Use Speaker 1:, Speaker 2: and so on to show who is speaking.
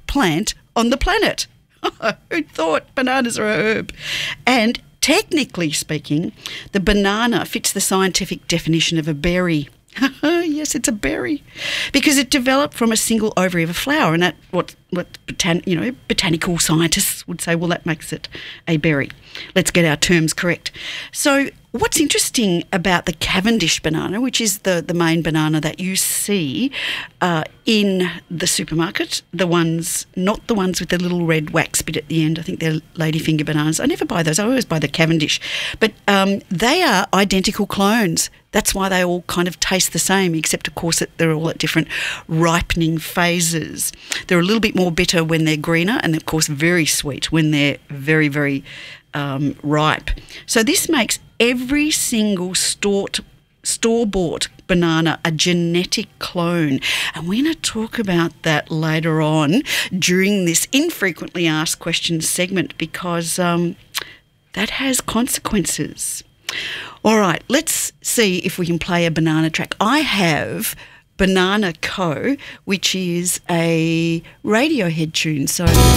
Speaker 1: plant on the planet. Who thought bananas are a herb? And technically speaking, the banana fits the scientific definition of a berry. Yes, it's a berry, because it developed from a single ovary of a flower, and that what botanical scientists would say, well, that makes it a berry. Let's get our terms correct. So what's interesting about the Cavendish banana, which is the main banana that you see in the supermarket, not the ones with the little red wax bit at the end. I think they're ladyfinger bananas. I never buy those. I always buy the Cavendish. But they are identical clones. That's why they all kind of taste the same, except, of course, that they're all at different ripening phases. They're a little bit more bitter when they're greener, and, of course, very sweet when they're very, very ripe. So this makes every single store-bought banana a genetic clone. And we're going to talk about that later on during this infrequently asked questions segment, because that has consequences. All right, let's see if we can play a banana track. I have Banana Co., which is a Radiohead tune. So